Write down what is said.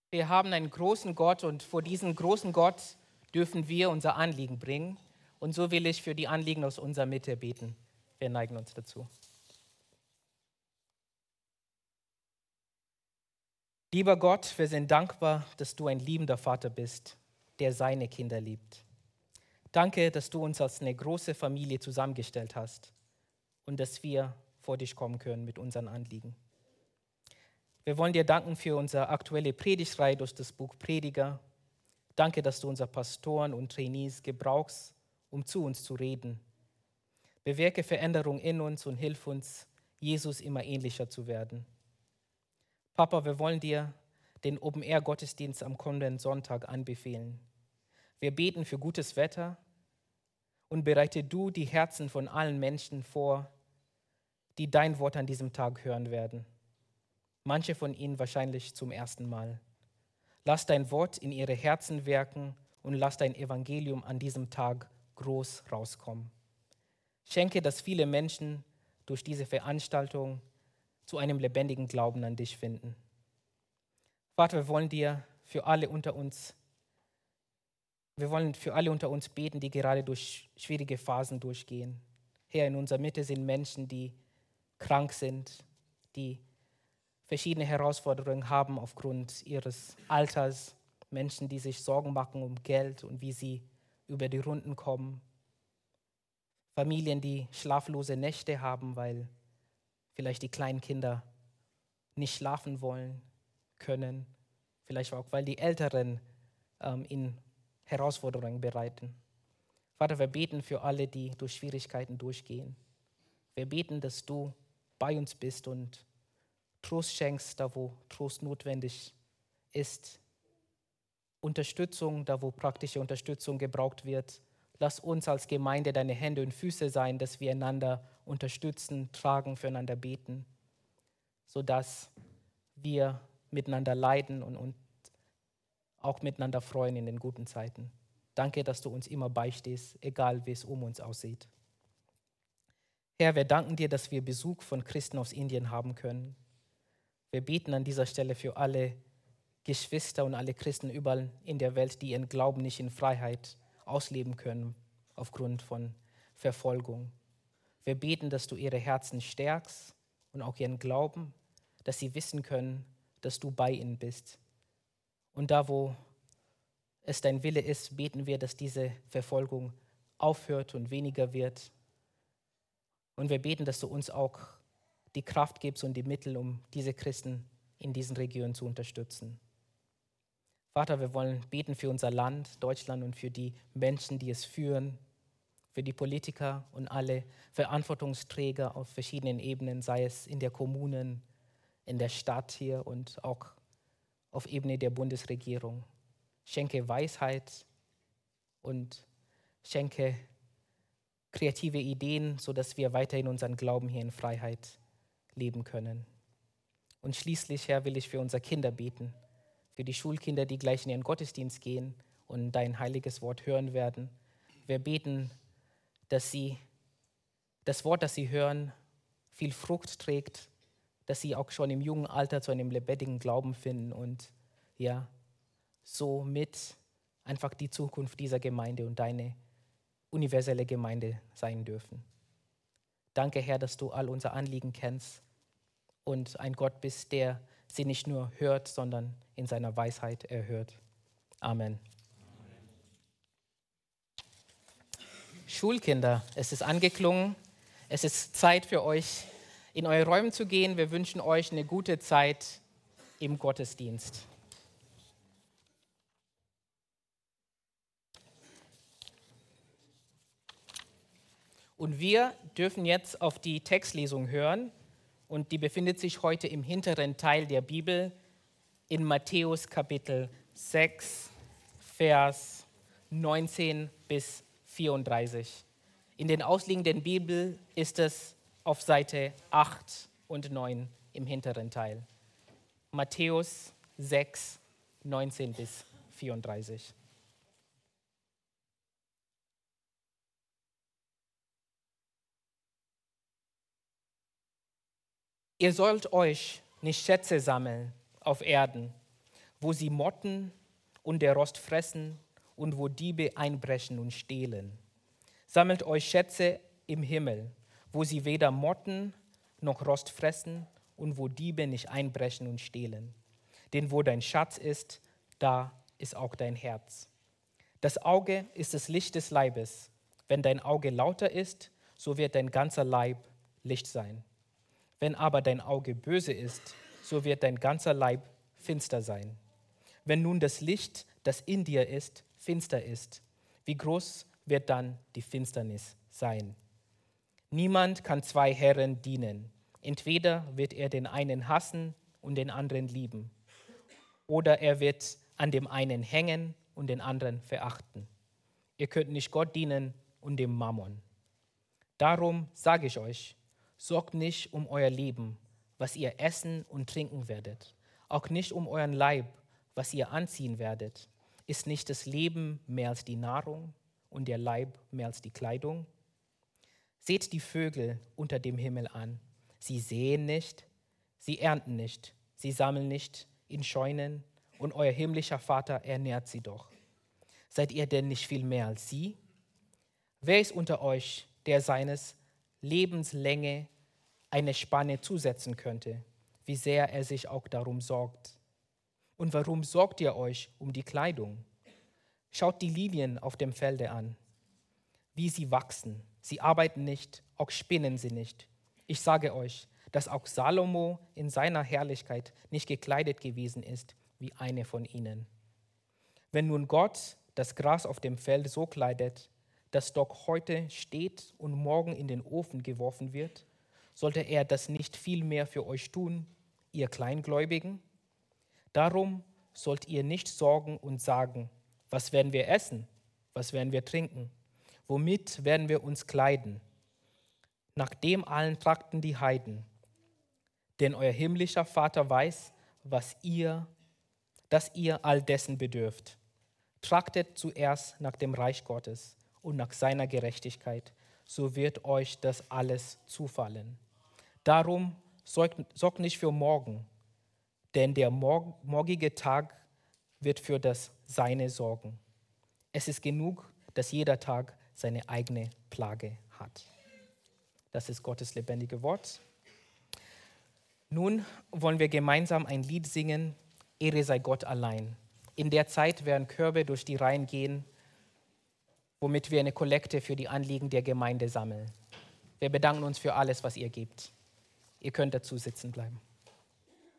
Wir haben einen großen Gott und vor diesen großen Gott dürfen wir unser Anliegen bringen. Und so will ich für die Anliegen aus unserer Mitte beten. Wir neigen uns dazu. Lieber Gott, wir sind dankbar, dass du ein liebender Vater bist, der seine Kinder liebt. Danke, dass du uns als eine große Familie zusammengestellt hast und dass wir vor dich kommen können mit unseren Anliegen. Wir wollen dir danken für unsere aktuelle Predigtreihe durch das Buch Prediger. Danke, dass du unsere Pastoren und Trainees gebrauchst, um zu uns zu reden. Bewirke Veränderung in uns und hilf uns, Jesus immer ähnlicher zu werden. Papa, wir wollen dir den Open-Air-Gottesdienst am kommenden Sonntag anbefehlen. Wir beten für gutes Wetter und bereite du die Herzen von allen Menschen vor, die dein Wort an diesem Tag hören werden. Manche von ihnen wahrscheinlich zum ersten Mal. Lass dein Wort in ihre Herzen wirken und lass dein Evangelium an diesem Tag groß rauskommen. Schenke, dass viele Menschen durch diese Veranstaltung zu einem lebendigen Glauben an dich finden. Vater, wir wollen für alle unter uns beten, die gerade durch schwierige Phasen durchgehen. Herr, in unserer Mitte sind Menschen, die krank sind, die verschiedene Herausforderungen haben aufgrund ihres Alters, Menschen, die sich Sorgen machen um Geld und wie sie über die Runden kommen, Familien, die schlaflose Nächte haben, weil vielleicht die kleinen Kinder nicht schlafen wollen, können, vielleicht auch, weil die Älteren ihnen Herausforderungen bereiten. Vater, wir beten für alle, die durch Schwierigkeiten durchgehen. Wir beten, dass du bei uns bist und Trost schenkst, da wo Trost notwendig ist. Unterstützung, da wo praktische Unterstützung gebraucht wird. Lass uns als Gemeinde deine Hände und Füße sein, dass wir einander unterstützen, tragen, füreinander beten, sodass wir miteinander leiden und auch miteinander freuen in den guten Zeiten. Danke, dass du uns immer beistehst, egal wie es um uns aussieht. Herr, wir danken dir, dass wir Besuch von Christen aus Indien haben können. Wir beten an dieser Stelle für alle Geschwister und alle Christen überall in der Welt, die ihren Glauben nicht in Freiheit ausleben können aufgrund von Verfolgung. Wir beten, dass du ihre Herzen stärkst und auch ihren Glauben, dass sie wissen können, dass du bei ihnen bist. Und da, wo es dein Wille ist, beten wir, dass diese Verfolgung aufhört und weniger wird. Und wir beten, dass du uns auch die Kraft gibst und die Mittel, um diese Christen in diesen Regionen zu unterstützen. Vater, wir wollen beten für unser Land, Deutschland und für die Menschen, die es führen, für die Politiker und alle Verantwortungsträger auf verschiedenen Ebenen, sei es in der Kommunen, in der Stadt hier und auch auf Ebene der Bundesregierung. Schenke Weisheit und schenke kreative Ideen, sodass wir weiterhin unseren Glauben hier in Freiheit leben können. Und schließlich, Herr, will ich für unsere Kinder beten, für die Schulkinder, die gleich in ihren Gottesdienst gehen und dein heiliges Wort hören werden. Wir beten, dass sie das Wort, das sie hören, viel Frucht trägt, dass sie auch schon im jungen Alter zu einem lebendigen Glauben finden und ja, somit einfach die Zukunft dieser Gemeinde und deine universelle Gemeinde sein dürfen. Danke, Herr, dass du all unser Anliegen kennst und ein Gott bist, der sie nicht nur hört, sondern in seiner Weisheit erhört. Amen. Schulkinder, es ist angeklungen. Es ist Zeit für euch, in eure Räume zu gehen. Wir wünschen euch eine gute Zeit im Gottesdienst. Und wir dürfen jetzt auf die Textlesung hören. Und die befindet sich heute im hinteren Teil der Bibel in Matthäus Kapitel 6, Vers 19 bis 34. In den ausliegenden Bibel ist es auf Seite 8 und 9 im hinteren Teil. Matthäus 6, 19 bis 34. Ihr sollt euch nicht Schätze sammeln auf Erden, wo sie Motten und der Rost fressen und wo Diebe einbrechen und stehlen. Sammelt euch Schätze im Himmel, wo sie weder Motten noch Rost fressen und wo Diebe nicht einbrechen und stehlen. Denn wo dein Schatz ist, da ist auch dein Herz. Das Auge ist das Licht des Leibes. Wenn dein Auge lauter ist, so wird dein ganzer Leib Licht sein. Wenn aber dein Auge böse ist, so wird dein ganzer Leib finster sein. Wenn nun das Licht, das in dir ist, finster ist, wie groß wird dann die Finsternis sein? Niemand kann zwei Herren dienen. Entweder wird er den einen hassen und den anderen lieben, oder er wird an dem einen hängen und den anderen verachten. Ihr könnt nicht Gott dienen und dem Mammon. Darum sage ich euch, sorgt nicht um euer Leben, was ihr essen und trinken werdet, auch nicht um euren Leib, was ihr anziehen werdet. Ist nicht das Leben mehr als die Nahrung und der Leib mehr als die Kleidung? Seht die Vögel unter dem Himmel an. Sie säen nicht, sie ernten nicht, sie sammeln nicht in Scheunen, und euer himmlischer Vater ernährt sie doch. Seid ihr denn nicht viel mehr als sie? Wer ist unter euch, der seines Lebenslänge eine Spanne zusetzen könnte, wie sehr er sich auch darum sorgt? Und warum sorgt ihr euch um die Kleidung? Schaut die Lilien auf dem Felde an, wie sie wachsen. Sie arbeiten nicht, auch spinnen sie nicht. Ich sage euch, dass auch Salomo in seiner Herrlichkeit nicht gekleidet gewesen ist wie eine von ihnen. Wenn nun Gott das Gras auf dem Feld so kleidet, das doch heute steht und morgen in den Ofen geworfen wird, sollte er das nicht viel mehr für euch tun, ihr Kleingläubigen? Darum sollt ihr nicht sorgen und sagen, was werden wir essen, was werden wir trinken, womit werden wir uns kleiden? Nach dem allen trachten die Heiden. Denn euer himmlischer Vater weiß, dass ihr all dessen bedürft. Trachtet zuerst nach dem Reich Gottes und nach seiner Gerechtigkeit, so wird euch das alles zufallen. Darum sorgt nicht für morgen, denn der morgige Tag wird für das Seine sorgen. Es ist genug, dass jeder Tag seine eigene Plage hat. Das ist Gottes lebendige Wort. Nun wollen wir gemeinsam ein Lied singen, Ehre sei Gott allein. In der Zeit werden Körbe durch die Reihen gehen, womit wir eine Kollekte für die Anliegen der Gemeinde sammeln. Wir bedanken uns für alles, was ihr gebt. Ihr könnt dazu sitzen bleiben.